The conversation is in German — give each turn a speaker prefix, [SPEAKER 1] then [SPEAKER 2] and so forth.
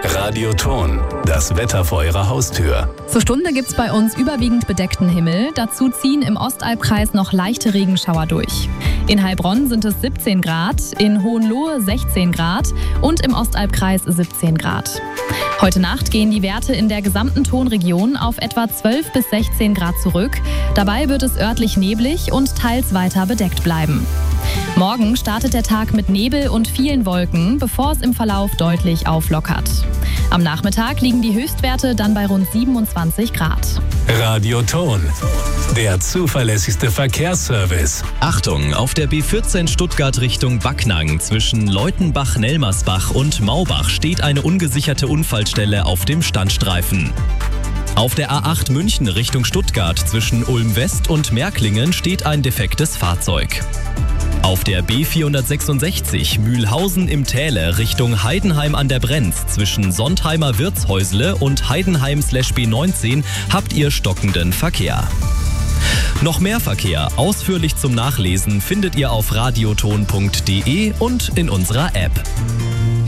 [SPEAKER 1] Radioton, das Wetter vor Ihrer Haustür.
[SPEAKER 2] Zur Stunde gibt's bei uns überwiegend bedeckten Himmel. Dazu ziehen im Ostalbkreis noch leichte Regenschauer durch. In Heilbronn sind es 17 Grad, in Hohenlohe 16 Grad und im Ostalbkreis 17 Grad. Heute Nacht gehen die Werte in der gesamten Tonregion auf etwa 12 bis 16 Grad zurück. Dabei wird es örtlich neblig und teils weiter bedeckt bleiben. Morgen startet der Tag mit Nebel und vielen Wolken, bevor es im Verlauf deutlich auflockert. Am Nachmittag liegen die Höchstwerte dann bei rund 27 Grad.
[SPEAKER 1] Radioton, der zuverlässigste Verkehrsservice.
[SPEAKER 3] Achtung, auf der B14 Stuttgart Richtung Backnang zwischen Leutenbach-Nelmersbach und Maubach steht eine ungesicherte Unfallstelle auf dem Standstreifen. Auf der A8 München Richtung Stuttgart zwischen Ulm West und Märklingen steht ein defektes Fahrzeug. Auf der B466 Mühlhausen im Täle Richtung Heidenheim an der Brenz zwischen Sontheimer Wirtshäusle und Heidenheim/B19 habt ihr stockenden Verkehr. Noch mehr Verkehr ausführlich zum Nachlesen findet ihr auf radioton.de und in unserer App.